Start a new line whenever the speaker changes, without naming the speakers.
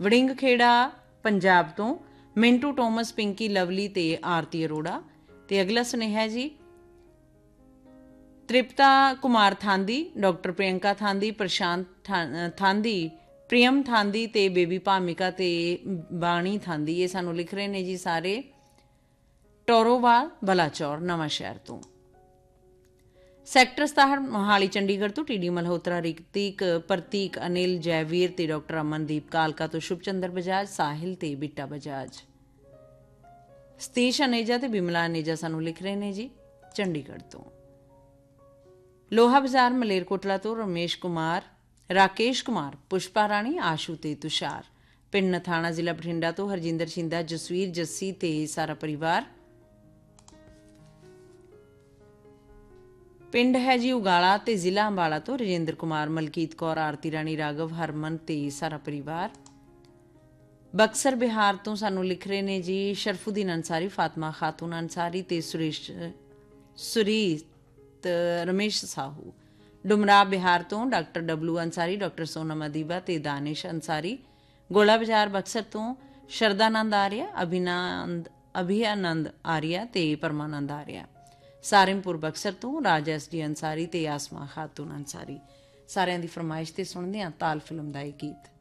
ਵੜਿੰਗ ਖੇੜਾ ਪੰਜਾਬ ਤੋਂ ਮਿੰਟੂ ਟੋਮਸ, ਪਿੰਕੀ ਲਵਲੀ ਤੇ ਆਰਤੀ ਅਰੋੜਾ। ਤੇ ਅਗਲਾ ਸੁਨੇਹਾ ਜੀ ਤ੍ਰਿਪਤਾ ਕੁਮਾਰ ਥਾਂਦੀ, ਡਾਕਟਰ ਪ੍ਰਿਯੰਕਾ ਥਾਂਦੀ, ਪ੍ਰਸ਼ਾਂਤ ਥਾਂਦੀ, ਪ੍ਰਿਯਮ ਥਾਂਦੀ ਤੇ ਬੇਬੀ ਭਾਮਿਕਾ ਤੇ ਬਾਣੀ ਥਾਂਦੀ। ਇਹ ਸਾਨੂੰ ਲਿਖ ਰਹੇ ਨੇ ਜੀ ਸਾਰੇ ਟੋਰੋਵਾਲ ਬਲਾਚੌਰ ਨਵਾਂ ਸ਼ਹਿਰ ਤੋਂ। ਸੈਕਟਰ 67 ਮੋਹਾਲੀ ਚੰਡੀਗੜ੍ਹ ਤੋਂ ਟੀ ਡੀ ਮਲਹੋਤਰਾ, ਰਿਤਿਕ, ਪ੍ਰਤੀਕ, ਅਨਿਲ, ਜੈਵੀਰ ਤੇ ਡਾਕਟਰ ਅਮਨਦੀਪ। ਕਾਲਕਾ ਤੋਂ ਸ਼ੁਭਚੰਦਰ ਬਜਾਜ, ਸਾਹਿਲ ਤੇ ਬਿੱਟਾ ਬਜਾਜ। ਸਤੀਸ਼ ਅਨੇਜਾ ਤੇ ਬਿਮਲਾ ਅਨੇਜਾ ਸਾਨੂੰ ਲਿਖ ਰਹੇ ਨੇ ਜੀ ਚੰਡੀਗੜ੍ਹ ਤੋਂ। ਲੋਹਾ ਬਾਜ਼ਾਰ ਮਲੇਰਕੋਟਲਾ ਤੋਂ ਰਮੇਸ਼ ਕੁਮਾਰ, ਰਾਕੇਸ਼ ਕੁਮਾਰ, ਪੁਸ਼ਪਾ ਰਾਣੀ, ਆਸ਼ੂ ਤੇ ਤੁਸ਼ਾਰ। ਪਿੰਡ ਨਥਾਣਾ ਜ਼ਿਲ੍ਹਾ ਬਠਿੰਡਾ ਤੋਂ ਹਰਜਿੰਦਰ ਸ਼ਿੰਦਾ, ਜਸਵੀਰ, ਜੱਸੀ ਤੇ ਸਾਰਾ ਪਰਿਵਾਰ। ਪਿੰਡ ਹੈ ਜੀ ਉਗਾਲਾ ਤੇ ਜ਼ਿਲ੍ਹਾ ਅੰਬਾਲਾ ਤੋਂ ਰਜਿੰਦਰ ਕੁਮਾਰ, ਮਲਕੀਤ ਕੌਰ, ਆਰਤੀ ਰਾਣੀ, ਰਾਘਵ, ਹਰਮਨ ਤੇ ਸਾਰਾ ਪਰਿਵਾਰ। ਬਕਸਰ ਬਿਹਾਰ ਤੋਂ ਸਾਨੂੰ ਲਿਖ ਰਹੇ ਨੇ ਜੀ ਸ਼ਰਫੂਦੀਨ ਅੰਸਾਰੀ, ਫਾਤਮਾ ਖਾਤੂਨ ਅੰਸਾਰੀ ਤੇ ਸੁਰੀਤ ਰਮੇਸ਼ ਸਾਹੂ। ਡੁਮਰਾ ਬਿਹਾਰ ਤੋਂ ਡਾਕਟਰ ਡਬਲੂ ਅੰਸਾਰੀ, ਡਾਕਟਰ ਸੋਨਮ ਅਦੀਬਾ ਤੇ ਦਾਨਿਸ਼ ਅੰਸਾਰੀ। ਗੋਲਾ ਬਾਜ਼ਾਰ ਬਕਸਰ ਤੋਂ ਸ਼ਰਦਾਨੰਦ ਆਰਿਆ, ਅਭਿਆਨੰਦ ਆਰਿਆ ਤੇ ਪਰਮਾਨੰਦ ਆਰਿਆ। ਸਾਰਿਮਪੁਰ ਬਕਸਰ ਤੋਂ ਰਾਜ ਐਸ ਡੀ ਅੰਸਾਰੀ ਤੇ ਆਸਮਾ ਖਾਤੂਨ ਅੰਸਾਰੀ। ਸਾਰਿਆਂ ਦੀ ਫਰਮਾਇਸ਼ ਤੇ ਸੁਣਦੇ ਹਾਂ ਤਾਲ ਫਿਲਮ ਦਾ ਇਹ ਗੀਤ।